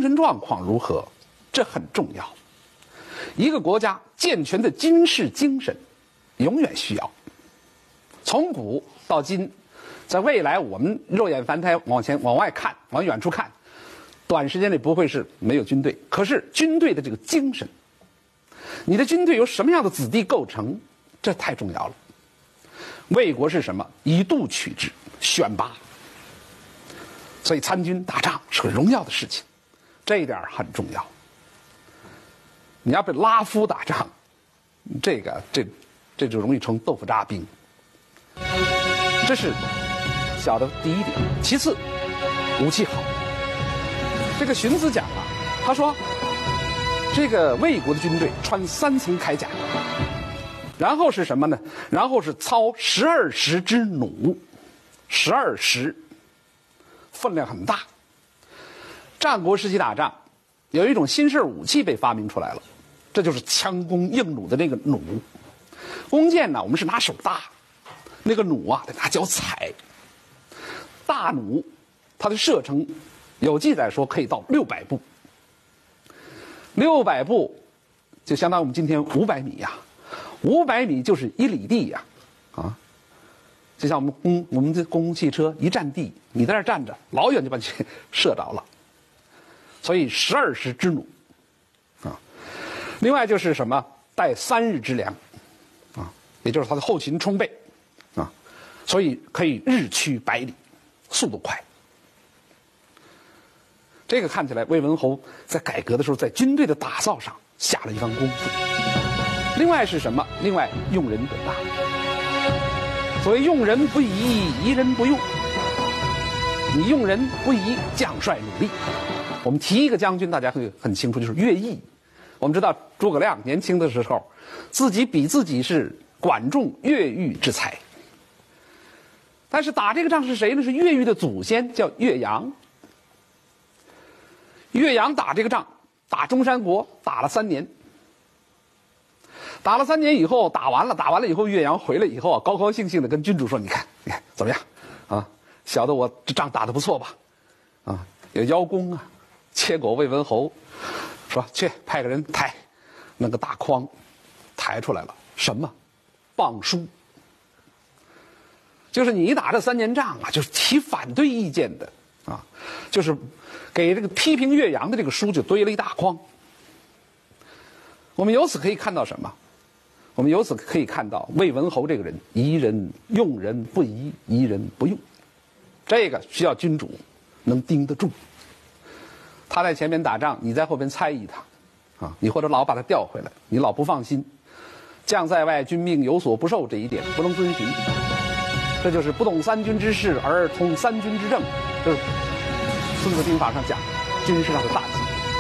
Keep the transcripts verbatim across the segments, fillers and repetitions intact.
神状况如何，这很重要。一个国家健全的军事精神，永远需要。从古到今，在未来我们肉眼凡胎往前往外看，往远处看，短时间内不会是没有军队。可是军队的这个精神，你的军队由什么样的子弟构成，这太重要了。魏国是什么？以度取之，选拔。所以参军打仗是个荣耀的事情，这一点很重要。你要被拉夫打仗，这个这这就容易成豆腐渣兵。这是小的第一点。其次，武器好。这个荀子讲啊，他说这个魏国的军队穿三层铠甲，然后是什么呢？然后是操十二石之弩，十二石，分量很大。战国时期打仗，有一种新式武器被发明出来了，这就是强弓硬弩的那个弩。弓箭呢，我们是拿手搭，那个弩啊得拿脚踩。大弩它的射程有记载说可以到六百步，六百步就相当于我们今天五百米呀、啊，五百米就是一里地呀、啊，啊，就像我们公我们这公共汽车一站地，你在那儿站着，老远就把你射着了。所以十二石之弩，啊，另外就是什么带三日之粮，啊，也就是它的后勤充沛，啊，所以可以日驱百里，速度快。这个看起来魏文侯在改革的时候，在军队的打造上下了一番功夫。另外是什么？另外用人得当。所谓用人不疑，疑人不用。你用人不疑，将帅努力。我们提一个将军，大家会很清楚，就是乐毅。我们知道诸葛亮年轻的时候，自己比自己是管仲、乐毅之才。但是打这个仗是谁呢？是乐毅的祖先，叫岳阳。岳阳打这个仗，打中山国，打了三年。打了三年以后，打完了，打完了以后，岳阳回来以后啊，高高兴兴的跟君主说：“你看，你看怎么样？啊，小的我这仗打得不错吧？啊，有邀功啊。”结果魏文侯说：“去派个人抬，那个大筐抬出来了，什么？谤书。就是你打这三年仗啊，就是提反对意见的啊，就是给这个批评岳阳的这个书就堆了一大筐。我们由此可以看到什么？我们由此可以看到魏文侯这个人，疑人用人不疑，疑人不用，这个需要君主能盯得住。他在前面打仗，你在后边猜疑他，啊，你或者老把他调回来，你老不放心。将在外，君命有所不受，这一点不能遵循。这就是不懂三军之事而通三军之政，这是《孙子兵法》上讲军事上的大忌。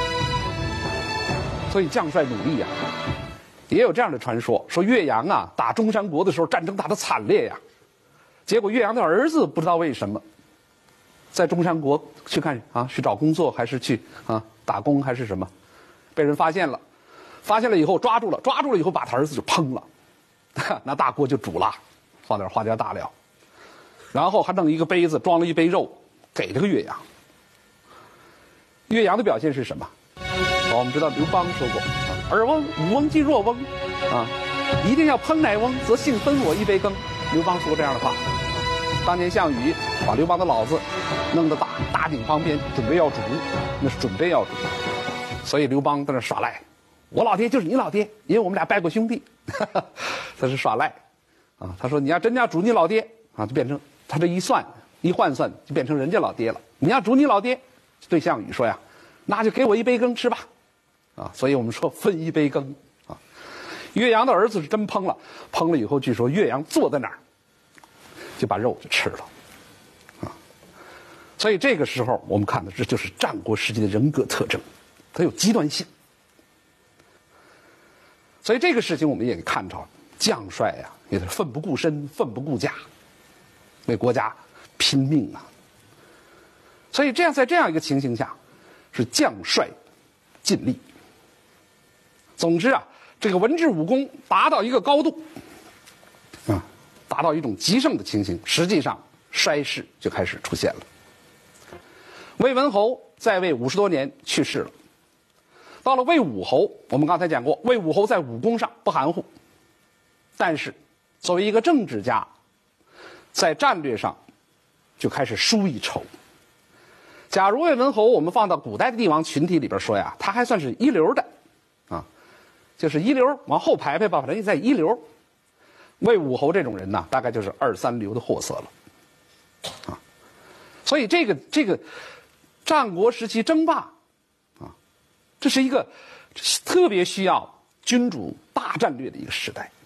所以将帅努力呀、啊，也有这样的传说，说岳阳啊打中山国的时候，战争打得惨烈呀，结果岳阳的儿子不知道为什么，在中山国去看啊，去找工作还是去啊打工还是什么，被人发现了，发现了以后抓住了，抓住了以后把他儿子就烹了，拿大锅就煮了，放点花椒大料，然后还弄一个杯子装了一杯肉给这个岳阳。岳阳的表现是什么？我们知道刘邦说过：“尔翁武翁即若翁，啊，一定要烹乃翁，则幸分我一杯羹。”刘邦说过这样的话。当年项羽把刘邦的老子弄到大大井旁边，准备要煮，那是准备要煮。所以刘邦在那耍赖，我老爹就是你老爹，因为我们俩拜过兄弟，他是耍赖，啊，他说你要真要煮你老爹啊，就变成他这一算一换算就变成人家老爹了。你要煮你老爹，对项羽说呀，那就给我一杯羹吃吧，啊，所以我们说分一杯羹啊。岳阳的儿子是真烹了，烹了以后，据说岳阳坐在那儿就把肉就吃了，啊，所以这个时候我们看的这就是战国时期的人格特征，它有极端性。所以这个事情我们也看到，将帅呀、啊、也是奋不顾身、奋不顾家，为国家拼命啊。所以这样在这样一个情形下，是将帅尽力。总之啊，这个文治武功达到一个高度，啊，达到一种极盛的情形，实际上衰势就开始出现了。魏文侯在位五十多年，去世了。到了魏武侯，我们刚才讲过，魏武侯在武功上不含糊，但是作为一个政治家，在战略上就开始输一筹。假如魏文侯我们放到古代的帝王群体里边说呀，他还算是一流的，啊，就是一流，往后排排吧，反正在一流。魏武侯这种人呢，大概就是二三流的货色了，啊，所以这个这个战国时期争霸，啊，这是一个特别需要君主大战略的一个时代。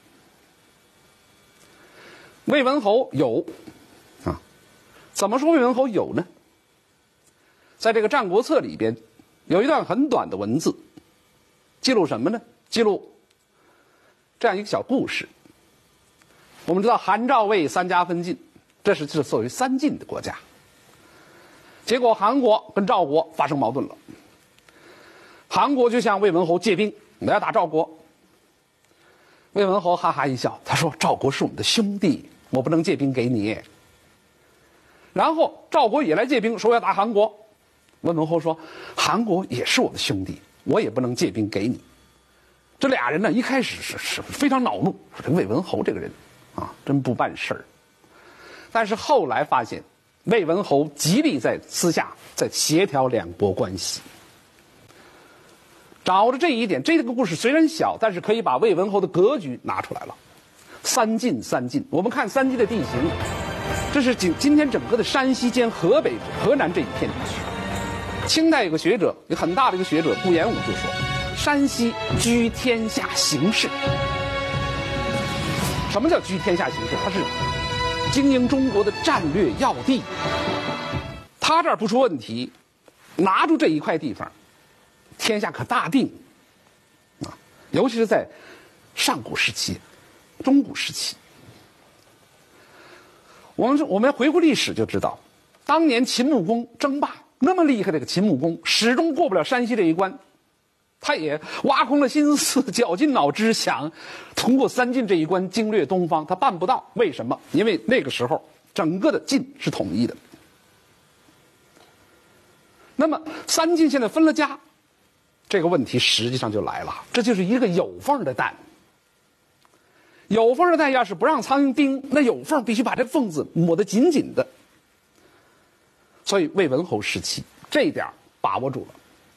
魏文侯有，啊，怎么说魏文侯有呢？在这个《战国策》里边，有一段很短的文字，记录什么呢？记录这样一个小故事。我们知道韩赵魏三家分晋，这是是作为三晋的国家。结果韩国跟赵国发生矛盾了，韩国就向魏文侯借兵，我要打赵国。魏文侯哈哈一笑，他说：“赵国是我们的兄弟，我不能借兵给你。”然后赵国也来借兵，说要打韩国。魏文侯说：“韩国也是我的兄弟，我也不能借兵给你。”这俩人呢，一开始是是非常恼怒，说这魏文侯这个人啊，真不办事儿。但是后来发现，魏文侯极力在私下在协调两国关系。找着这一点，这个故事虽然小，但是可以把魏文侯的格局拿出来了。三晋，三晋，我们看三晋的地形，这是今今天整个的山西兼河北、河南这一片地区。清代有个学者，有很大的一个学者顾炎武就说：“山西居天下形势。”什么叫居天下形势？它是经营中国的战略要地。他这儿不出问题，拿住这一块地方，天下可大定啊！尤其是在上古时期、中古时期，我们我们回顾历史就知道，当年秦穆公争霸那么厉害的一个秦穆公，始终过不了山西这一关。他也挖空了心思，绞尽脑汁，想通过三晋这一关经略东方，他办不到。为什么？因为那个时候整个的晋是统一的。那么三晋现在分了家，这个问题实际上就来了，这就是一个有缝的蛋。有缝的蛋要是不让苍蝇叮，那有缝必须把这缝子抹得紧紧的。所以魏文侯时期这一点把握住了。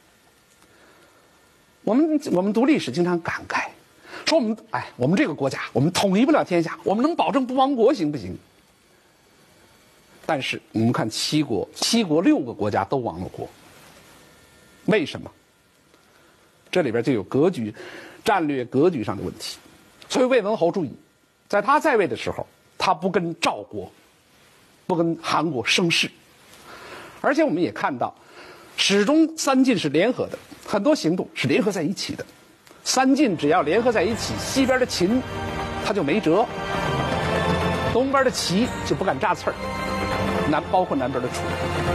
我们我们读历史经常感慨，说我们哎，我们这个国家我们统一不了天下，我们能保证不亡国行不行？但是我们看七国，七国六个国家都亡了国，为什么？这里边就有格局、战略格局上的问题。所以魏文侯注意，在他在位的时候，他不跟赵国、不跟韩国生事，而且我们也看到，始终三晋是联合的，很多行动是联合在一起的。三晋只要联合在一起，西边的秦他就没辙，东边的齐就不敢扎刺儿，南包括南边的楚。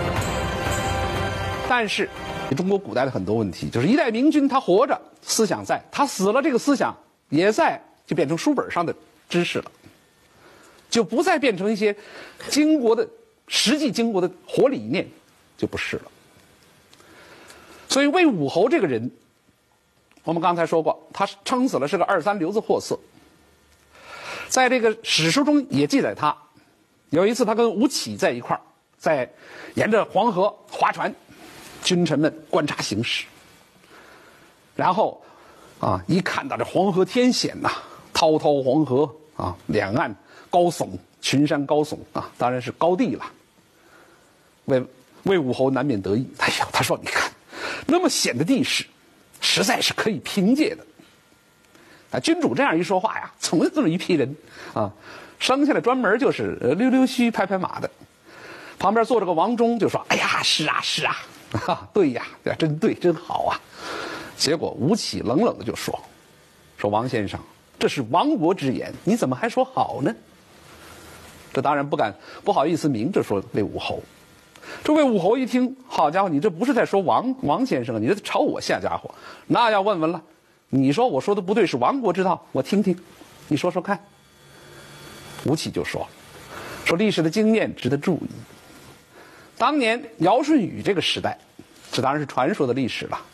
但是中国古代的很多问题，就是一代明君他活着，思想在；他死了，这个思想也在，就变成书本上的知识了，就不再变成一些经国的实际经国的活理念，就不是了。所以魏武侯这个人，我们刚才说过，他撑死了是个二三流子货色。在这个史书中也记载他，有一次他跟吴起在一块儿，在沿着黄河划船，君臣们观察形势。然后啊，一看到这黄河天险呐、啊，滔滔黄河啊，两岸高耸，群山高耸啊，当然是高地了。魏魏武侯难免得意，哎呀，他说：“你看，那么险的地势，实在是可以凭借的。”啊，君主这样一说话呀，总有这么一批人啊，生下来专门就是溜溜须、拍拍马的。旁边坐着个王忠，就说：“哎呀，是啊，是啊，啊对呀，对呀，真对，真好啊。”结果吴起冷冷的就说：“说王先生，这是亡国之言，你怎么还说好呢？”这当然不敢不好意思明着说魏武侯。这魏武侯一听，好家伙，你这不是在说王王先生啊，你这朝我下家伙，那要问问了。你说我说的不对，是亡国之道，我听听，你说说看。吴起就说：“说历史的经验值得注意。当年尧舜禹这个时代， 这当然是传说的历史了。